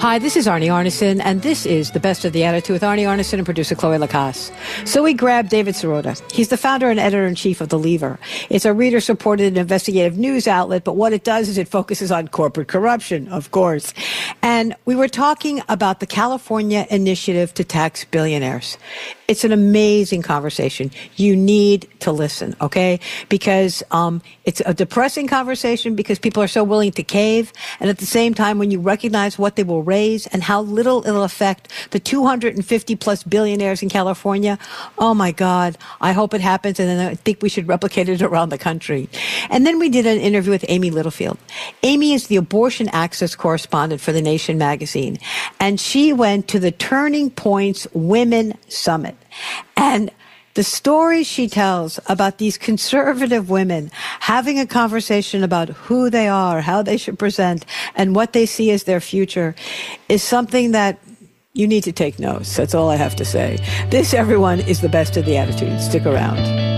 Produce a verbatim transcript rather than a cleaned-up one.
Hi, this is Arnie Arnesen, and this is The Best of the Attitude with Arnie Arnesen and producer Chloe Lacasse. So we grabbed David Sirota. He's the founder and editor-in-chief of The Lever. It's a reader-supported investigative news outlet, but what it does is it focuses on corporate corruption, of course. And we were talking about the California initiative to tax billionaires. It's an amazing conversation. You need to listen, okay? Because um, it's a depressing conversation because people are so willing to cave. And at the same time, when you recognize what they will raise and how little it'll affect the two hundred fifty plus billionaires in California, oh my God, I hope it happens. And then I think we should replicate it around the country. And then we did an interview with Amy Littlefield. Amy is the abortion access correspondent for The Nation magazine. And she went to the Turning Points Women Summit. And the stories she tells about these conservative women having a conversation about who they are, how they should present, and what they see as their future is something that you need to take notes. That's all I have to say. This, everyone, is The Best of the Attitude. Stick around.